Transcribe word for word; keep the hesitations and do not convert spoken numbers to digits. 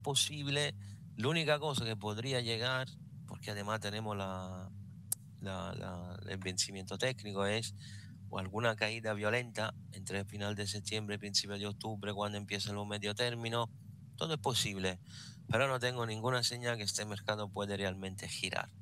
posible. La única cosa que podría llegar, porque además tenemos la, la- la- el vencimiento técnico, es o alguna caída violenta entre el final de septiembre y principio de octubre, cuando empiezan los medio términos. Todo es posible, pero no tengo ninguna señal que este mercado puede realmente girar.